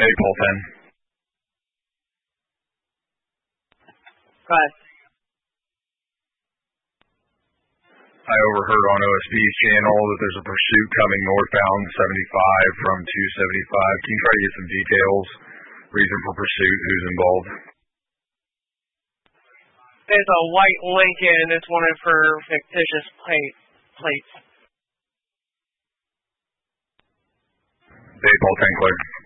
Hey, Paul 10. Go ahead. I overheard on OSB's channel that there's a pursuit coming northbound 75 from 275. Can you try to get some details? Reason for pursuit, who's involved? It's a white Lincoln. It's wanted for fictitious plates. Hey, Paul 10 clear.